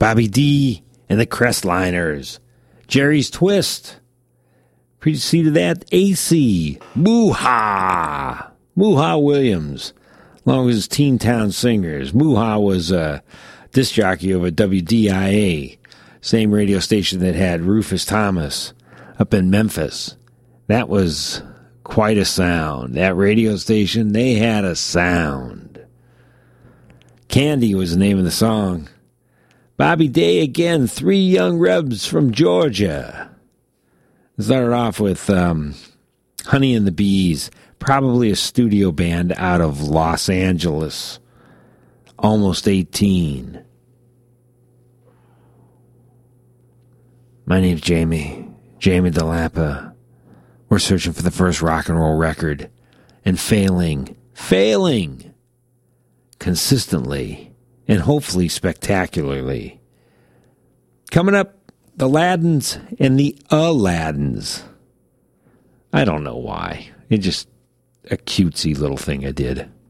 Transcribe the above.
Bobby D and the Crestliners. Jerry's Twist. Preceded that, AC. Moo-Ha. Moo-Ha Williams. Along with his Teen Town Singers. Moo-Ha was a disc jockey over WDIA. Same radio station that had Rufus Thomas up in Memphis. That was quite a sound. That radio station, they had a sound. Candy was the name of the song. Bobby Day again, Three Young Rebs from Georgia. Started off with Honey and the Bees, probably a studio band out of Los Angeles. Almost 18. My name's Jamie DeLappa. We're searching for the first rock and roll record and failing consistently and hopefully spectacularly. Coming up, the Laddins and the Aladdins. I don't know why. It's just a cutesy little thing I did.